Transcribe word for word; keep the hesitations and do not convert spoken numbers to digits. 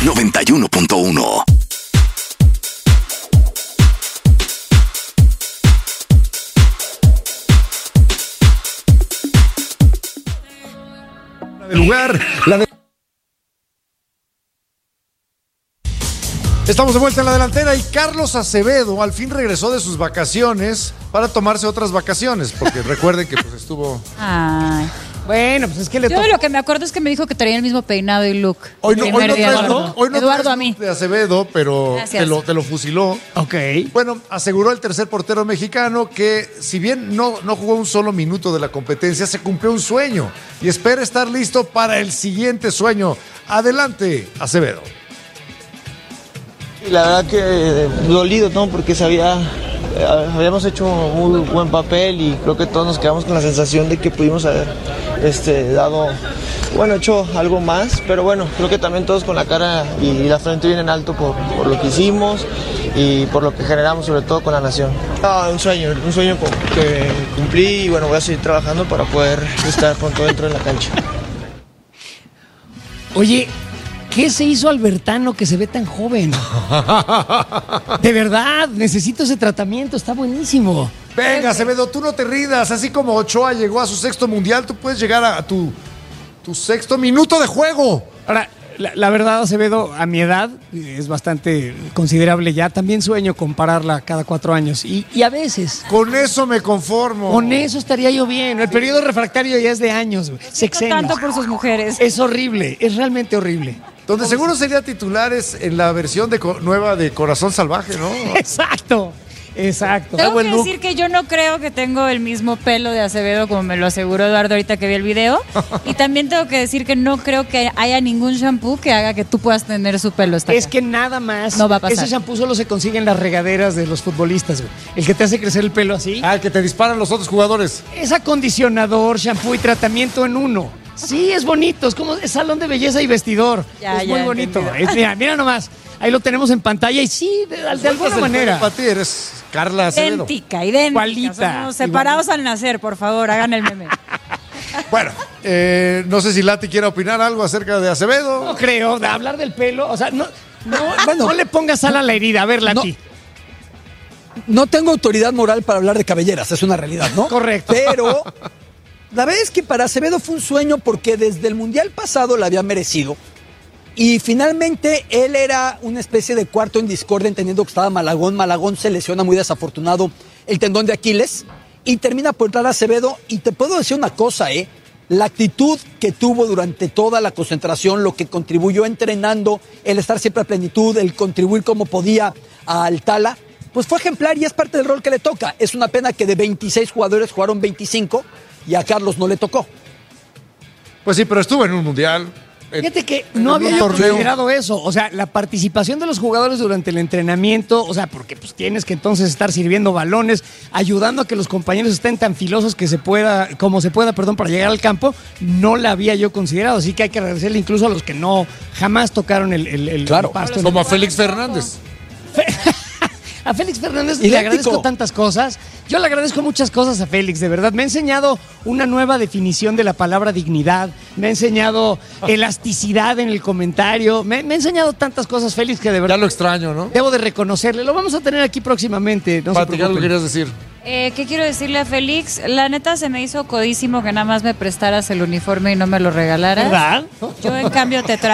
noventa y uno punto uno. El lugar, la de... Estamos de vuelta en la delantera y Carlos Acevedo al fin regresó de sus vacaciones para tomarse otras vacaciones, porque recuerden que pues estuvo... Ay. Bueno, pues es que le Yo tocó. lo que me acuerdo es que me dijo que traía el mismo peinado y look. Hoy no, El hoy primer no día, traes, Eduardo. ¿no? Hoy no Eduardo traes a mí. look de Acevedo, pero Gracias. te lo, te lo fusiló. Ok. Bueno, aseguró el tercer portero mexicano que si bien no, no jugó un solo minuto de la competencia, se cumplió un sueño y espera estar listo para el siguiente sueño. Adelante, Acevedo. Y la verdad que dolido, ¿no? Porque sabía, eh, habíamos hecho muy buen papel y creo que todos nos quedamos con la sensación de que pudimos haber este, dado, bueno, hecho algo más, pero bueno, creo que también todos con la cara y, y la frente bien en alto por, por lo que hicimos y por lo que generamos, sobre todo con la nación. Ah, un sueño, un sueño que cumplí y bueno, voy a seguir trabajando para poder estar pronto dentro de la cancha. Oye, ¿qué se hizo Albertano que se ve tan joven? De verdad, necesito ese tratamiento, está buenísimo. Venga, Acevedo, tú no te ridas. Así como Ochoa llegó a su sexto mundial, tú puedes llegar a, a tu, tu sexto minuto de juego. Ahora, la, la verdad, Acevedo, a mi edad es bastante considerable ya. También sueño compararla cada cuatro años. Y, y a veces, Con eso me conformo. con eso estaría yo bien. El periodo refractario ya es de años, güey. Siento Sexenios. tanto por sus mujeres. Es horrible, es realmente horrible. Donde seguro sería titulares en la versión de co- nueva de Corazón Salvaje, ¿no? Exacto, exacto. Tengo buen que look. decir que yo no creo que tengo el mismo pelo de Acevedo como me lo aseguró Eduardo ahorita que vi el video. Y también tengo que decir que no creo que haya ningún shampoo que haga que tú puedas tener su pelo hasta Es acá. que nada más. No va a pasar. Ese shampoo solo se consigue en las regaderas de los futbolistas, güey. El que te hace crecer el pelo así. Ah, que te disparan los otros jugadores. Es acondicionador, shampoo y tratamiento en uno. Sí, es bonito. Es como es salón de belleza y vestidor. Ya, es ya, muy bonito. entendido. Es- mira, mira nomás. Ahí lo tenemos en pantalla y sí, de, de alguna Sueltas el manera. pelo para ti, eres Carla Acevedo. idéntica, idéntica. Igualita, Somos separados al nacer, por favor, hagan el meme. Bueno, eh, no sé si Lati quiere opinar algo acerca de Acevedo. No creo, de hablar del pelo. O sea, no, no, no le pongas sal a la herida. A ver, Lati. No tengo autoridad moral para hablar de cabelleras, es una realidad, ¿no? Correcto. Pero la verdad es que para Acevedo fue un sueño porque desde el Mundial pasado la había merecido. Y finalmente él era una especie de cuarto en discordia, entendiendo que estaba Malagón. Malagón se lesiona muy desafortunado el tendón de Aquiles y termina por entrar a Acevedo. Y te puedo decir una cosa, ¿eh? La actitud que tuvo durante toda la concentración, lo que contribuyó entrenando, el estar siempre a plenitud, el contribuir como podía al Tala, pues fue ejemplar y es parte del rol que le toca. Es una pena que de veintiséis jugadores jugaron veinticinco y a Carlos no le tocó. Pues sí, pero estuvo en un mundial. en- Fíjate que en no un había yo torneo. considerado eso. O sea, la participación de los jugadores durante el entrenamiento, o sea, porque pues tienes que entonces estar sirviendo balones, ayudando a que los compañeros estén tan filosos que se pueda, como se pueda, perdón, para llegar al campo, no la había yo considerado. Así que hay que agradecerle incluso a los que no jamás tocaron el, el, el Claro. pasto. Como a Félix Fernández. A Félix Fernández Idéntico. le agradezco tantas cosas. Yo le agradezco muchas cosas a Félix, de verdad. Me ha enseñado una nueva definición de la palabra dignidad. Me ha enseñado elasticidad en el comentario. Me, me ha enseñado tantas cosas, Félix, que de Ya verdad lo extraño, ¿no? debo de reconocerle. Lo vamos a tener aquí próximamente. No se Pati, ¿qué algo preocupen. querías decir? Eh, ¿Qué quiero decirle a Félix? La neta se me hizo codísimo que nada más me prestaras el uniforme y no me lo regalaras. ¿Verdad? Yo en cambio te traigo